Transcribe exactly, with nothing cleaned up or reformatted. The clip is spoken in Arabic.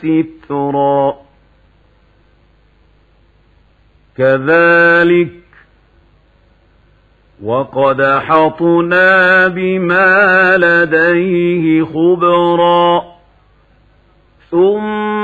سترا كذلك وقد أحطنا بما لديه خبرا ثم